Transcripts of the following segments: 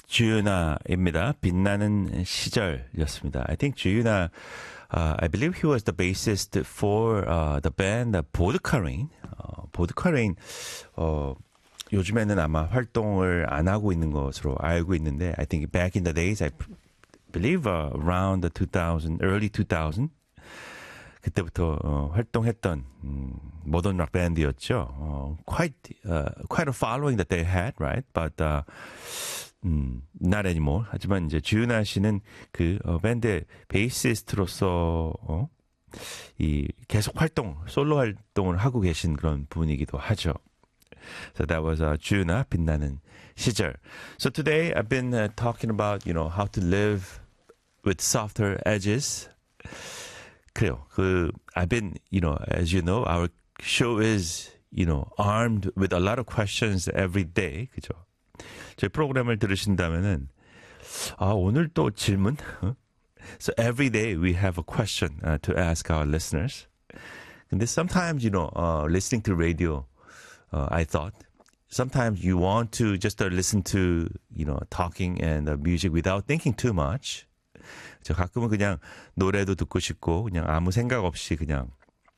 주윤아입니다. 빛나는 시절이었습니다. I think 주윤아, I believe he was the bassist for the band 보드카레인. 보드카레인, 요즘에는 아마 활동을 안 하고 있는 것으로 알고 있는데, I think back in the days, I believe around the 2000, early 2000, 그때부터 활동했던 모던 락 밴드였죠. Quite a following that they had, right? But not anymore. 하지만 이제 주윤아 씨는 그 밴드의 베이시스트로서 이 계속 솔로 활동을 하고 계신 그런 분이기도 하죠. So that was 주윤아 빛나는 시절. So today I've been talking about, how to live with softer edges. 그래요. I've been, as you know, our show is, armed with a lot of questions every day. 그죠? 저희 프로그램을 들으신다면은, 오늘 또 질문? So every day we have a question to ask our listeners. 근데 sometimes, listening to radio, I thought, sometimes you want to just listen to, talking and music without thinking too much. 저 가끔은 그냥 노래도 듣고 싶고 그냥 아무 생각 없이 그냥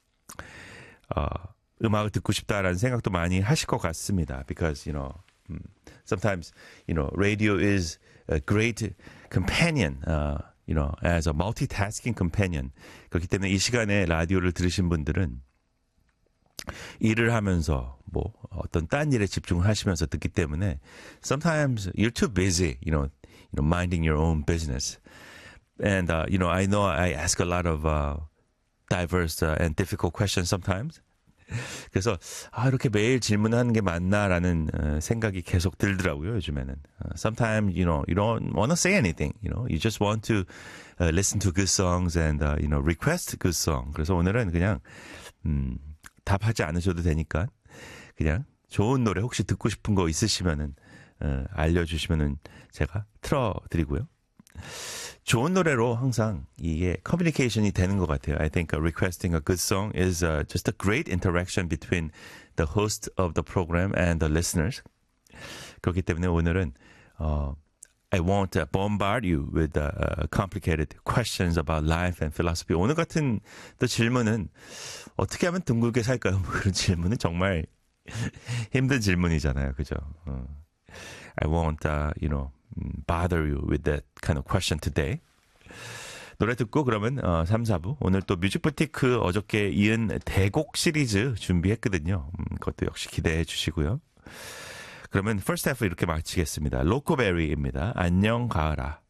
음악을 듣고 싶다라는 생각도 많이 하실 것 같습니다. Because sometimes radio is a great companion, as a multitasking companion. 그렇기 때문에 이 시간에 라디오를 들으신 분들은 일을 하면서 뭐 어떤 딴 일에 집중을 하시면서 듣기 때문에 sometimes you're too busy, minding your own business. And, I know I ask a lot of diverse and difficult questions sometimes. 그래서, 이렇게 매일 질문하는 게 맞나라는 생각이 계속 들더라고요, 요즘에는. Sometimes, you don't want to say anything, you just want to listen to good songs and, request good song. 그래서 오늘은 그냥, 답하지 않으셔도 되니까, 그냥 좋은 노래 혹시 듣고 싶은 거 있으시면은, 알려주시면은 제가 틀어드리고요. 좋은 노래로 항상 이게 커뮤니케이션이 되는 것 같아요. I think requesting a good song is just a great interaction between the host of the program and the listeners. 그렇기 때문에 오늘은 I won't bombard you with complicated questions about life and philosophy. 오늘 같은 또 질문은 어떻게 하면 둥글게 살까요? 뭐 그런 질문은 정말 힘든 질문이잖아요. 그죠? I won't, bother you with that kind of question today. 노래 듣고 그러면 3, 4부 오늘 또 뮤직부티크 어저께 이은 대곡 시리즈 준비했거든요. 그것도 역시 기대해 주시고요. 그러면 first half 이렇게 마치겠습니다. 로코베리입니다. 안녕 가을아.